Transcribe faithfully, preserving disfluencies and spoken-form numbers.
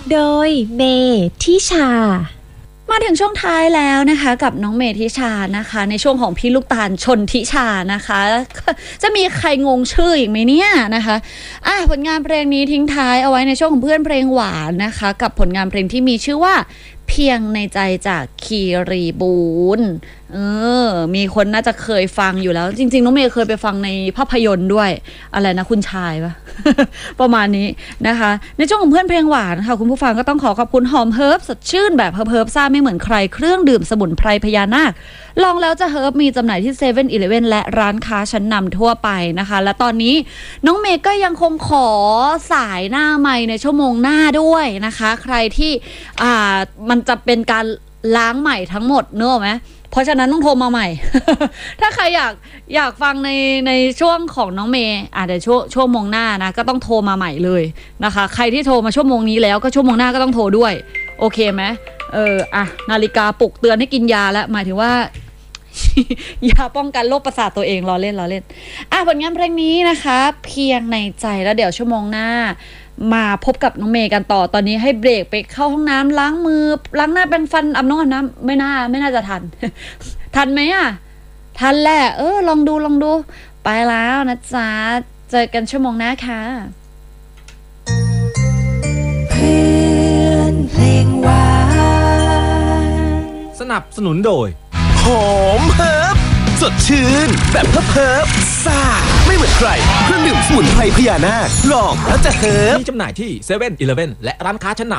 โดยเมทิชามาถึงช่วงท้ายแล้วนะคะกับน้องเมทิชานะคะในช่วงของพี่ลูกตาลชนทิชานะคะจะมีใครงงชื่ออีกไหมเนี่ยนะคะอ่ะผลงานเพลงนี้ทิ้งท้ายเอาไว้ในช่วงของเพื่อนเพลงหวานนะคะกับผลงานเพลงที่มีชื่อว่าเพียงในใจจากคีรีบูนเออมีคนน่าจะเคยฟังอยู่แล้วจริงๆน้องเมย์เคยไปฟังในภาพยนตร์ด้วยอะไรนะคุณชายปะ ประมาณนี้นะคะในช่วงของเพื่อนเพลงหวานค่ะคุณผู้ฟังก็ต้องขอขอบคุณหอมเฮิร์บสดชื่นแบบเฮิร์บเฮิร์บซ่าไม่เหมือนใครเครื่องดื่มสมุนไพรพญานาคลองแล้วจะเฮิร์บมีจำหน่ายที่เซเว่นอีเลฟเว่นและร้านค้าชั้นนำทั่วไปนะคะและตอนนี้น้องเมย์ก็ยังคงขอสายหน้าใหม่ในชั่วโมงหน้าด้วยนะคะใครที่อ่ามันจะเป็นการล้างใหม่ทั้งหมดเนอะไหมเพราะฉะนั้นต้องโทรมาใหม่ ถ้าใครอยากอยากฟังในในช่วงของน้องเมย์อ่ะเดี๋ยวช่วงช่วงโมงหน้านะก็ต้องโทรมาใหม่เลยนะคะใครที่โทรมาชั่วโมงนี้แล้วก็ชั่วโมงหน้าก็ต้องโทรด้วยโอเคไหมเอออ่ะนาฬิกาปลุกเตือนให้กินยาแล้วหมายถึงว่า ยาป้องกันโรคประสาทตัวเองรอเล่นรอเล่นอ่ะผลงานเพลงนี้นะคะเพียงในใจแล้วเดี๋ยวชั่วโมงหน้ามาพบกับน้องเมย์กันต่อตอนนี้ให้เบรกไปเข้าห้องน้ำล้างมือล้างหน้าแปรงฟันอาบน้ำอาบน้ำไม่น่าไม่น่าจะทัน ทันไหมอ่ะทันแหละเออลองดูลองดูไปแล้วนะจ๊ะเจอกันชั่วโมงหน้าค่ะเพื่อนเพลงหวานสนับสนุนโดยหอมเฮิร์บสดชื่นแบบเฮิร์บเฮิร์บซ่าไม่เหมือนใครเครื่องดื่มสมุนไพรพญานาคลองแล้วจะเฮิร์บมีจำหน่ายที่เซเว่นอีเลฟเว่นและร้านค้าชั้นนำ